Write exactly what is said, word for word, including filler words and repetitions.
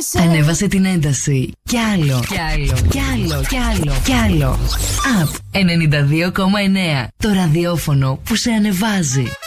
Ανέβασε την ένταση. Κι άλλο, κι άλλο, κι άλλο, κι άλλο, κι άλλο. Απ ενενήντα δύο κόμμα εννέα. Το ραδιόφωνο που σε ανεβάζει.